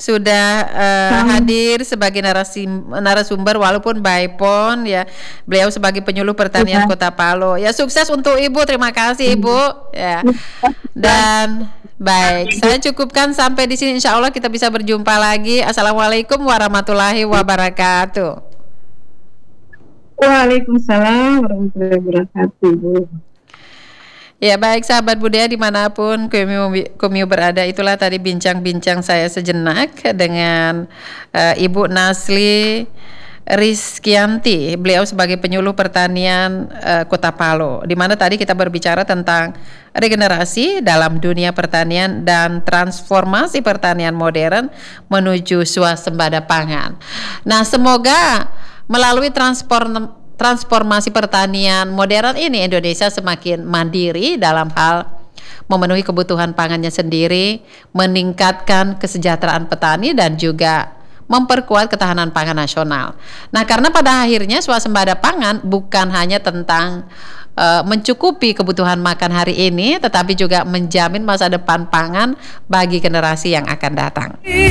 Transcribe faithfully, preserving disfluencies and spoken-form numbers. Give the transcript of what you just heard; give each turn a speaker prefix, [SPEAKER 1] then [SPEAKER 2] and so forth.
[SPEAKER 1] sudah uh, hadir sebagai narasi, narasumber walaupun by phone ya. Beliau sebagai penyuluh pertanian
[SPEAKER 2] Ya.
[SPEAKER 1] Kota Palu. Ya, sukses untuk Ibu. Terima kasih Ibu. Ya. Dan baik, saya cukupkan sampai di sini. Insya Allah kita bisa berjumpa lagi. Assalamualaikum warahmatullahi wabarakatuh.
[SPEAKER 2] Waalaikumsalam warahmatullahi wabarakatuh, Ibu.
[SPEAKER 1] Ya baik sahabat budaya dimanapun Komio berada, itulah tadi bincang-bincang saya sejenak dengan uh, Ibu Nasli Rizkianti, beliau sebagai penyuluh pertanian uh, Kota Palu, di mana tadi kita berbicara tentang regenerasi dalam dunia pertanian dan transformasi pertanian modern menuju swasembada pangan. Nah, semoga melalui transform transformasi pertanian modern ini Indonesia semakin mandiri dalam hal memenuhi kebutuhan pangannya sendiri, meningkatkan kesejahteraan petani dan juga memperkuat ketahanan pangan nasional. Nah, karena pada akhirnya swasembada pangan bukan hanya tentang uh, mencukupi kebutuhan makan hari ini, tetapi juga menjamin masa depan pangan bagi generasi yang akan datang.